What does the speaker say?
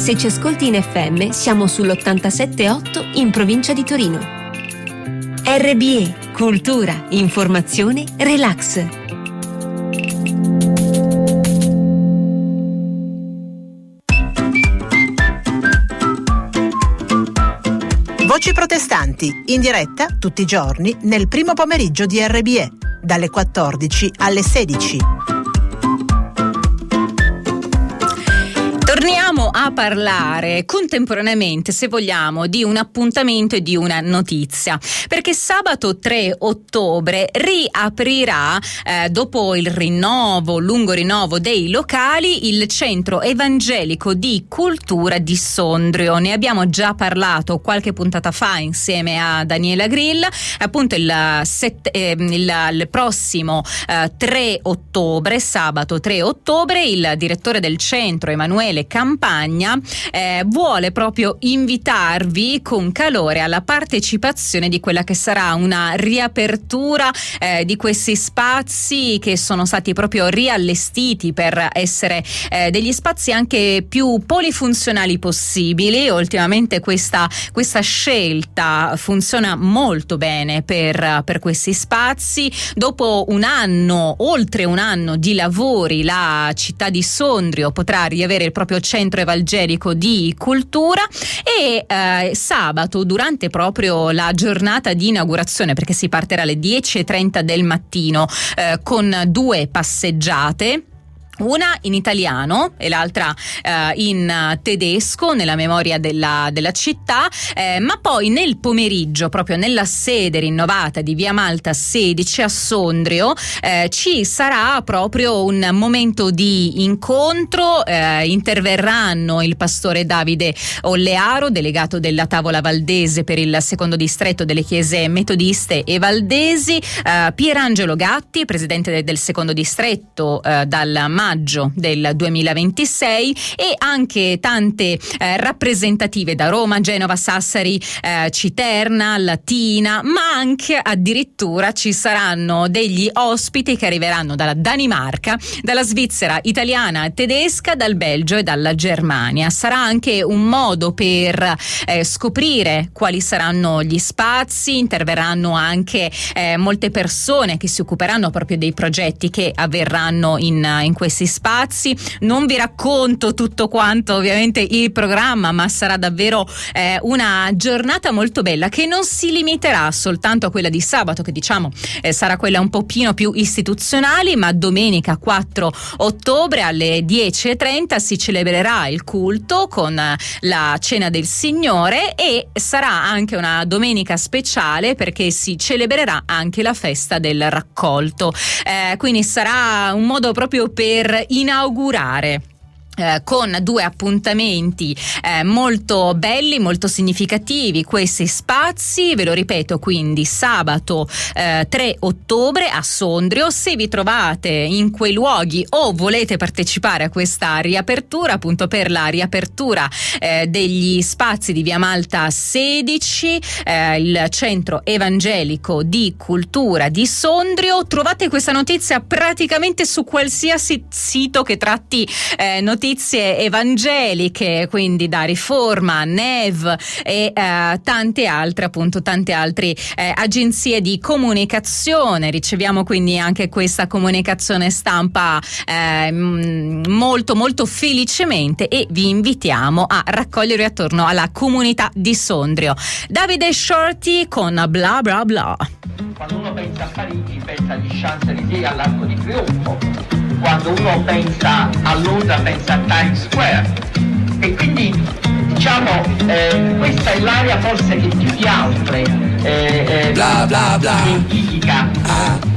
Se ci ascolti in FM, siamo sull'87.8 in provincia di Torino. RBE, cultura, informazione, relax. Voci protestanti, in diretta tutti i giorni nel primo pomeriggio di RBE, dalle 14 alle 16. Torniamo a parlare contemporaneamente, se vogliamo, di un appuntamento e di una notizia, perché sabato 3 ottobre riaprirà, dopo il lungo rinnovo dei locali, il Centro Evangelico di Cultura di Sondrio. Ne abbiamo già parlato qualche puntata fa insieme a Daniela Grill. Appunto il prossimo 3 ottobre, sabato 3 ottobre, il direttore del centro, Emanuele Campagna, vuole proprio invitarvi con calore alla partecipazione di quella che sarà una riapertura di questi spazi che sono stati proprio riallestiti per essere degli spazi anche più polifunzionali possibili. Ultimamente questa scelta funziona molto bene per questi spazi. Dopo oltre un anno di lavori, la città di Sondrio potrà riavere il proprio centro evangelico di cultura e sabato, durante proprio la giornata di inaugurazione, perché si partirà alle 10:30 del mattino con 2 passeggiate, una in italiano e l'altra in tedesco, nella memoria della città, ma poi nel pomeriggio, proprio nella sede rinnovata di Via Malta 16 a Sondrio, ci sarà proprio un momento di incontro. Interverranno il pastore Davide Ollearo, delegato della Tavola Valdese per il secondo distretto delle chiese metodiste e valdesi, Pierangelo Gatti, presidente del secondo distretto dal maggio del 2026, e anche tante rappresentative da Roma, Genova, Sassari, Citerna, Latina, ma anche addirittura ci saranno degli ospiti che arriveranno dalla Danimarca, dalla Svizzera italiana, tedesca, dal Belgio e dalla Germania. Sarà anche un modo per scoprire quali saranno gli spazi. Interverranno anche molte persone che si occuperanno proprio dei progetti che avverranno in questi spazi. Non vi racconto tutto quanto ovviamente il programma, ma sarà davvero una giornata molto bella, che non si limiterà soltanto a quella di sabato, che diciamo sarà quella un pochino più istituzionale, ma domenica 4 ottobre alle 10:30 si celebrerà il culto con la cena del Signore, e sarà anche una domenica speciale perché si celebrerà anche la festa del raccolto, quindi sarà un modo proprio per inaugurare con 2 appuntamenti molto belli, molto significativi questi spazi. Ve lo ripeto, quindi sabato 3 ottobre a Sondrio. Se vi trovate in quei luoghi o volete partecipare a questa riapertura, appunto per la riapertura degli spazi di Via Malta 16, il centro evangelico di cultura di Sondrio, trovate questa notizia praticamente su qualsiasi sito che tratti notizie evangeliche, quindi da Riforma, Nev e tante altre agenzie di comunicazione. Riceviamo quindi anche questa comunicazione stampa molto molto felicemente, e vi invitiamo a raccogliere attorno alla comunità di Sondrio. Davide Shorty con Bla Bla Bla. Quando uno pensa a Parigi pensa agli Champs-Élysées, all'Arco di Trionfo. Quando uno pensa a Londra pensa a Times Square, e quindi diciamo questa è l'area forse che più di altre bla bla bla identifica